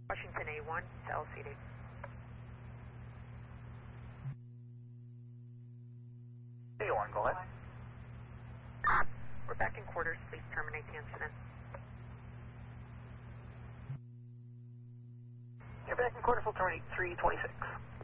Washington A1 to LCD. A1, go ahead. We're back in quarters. Please terminate the incident. You're back in quarters, we'll terminate 326.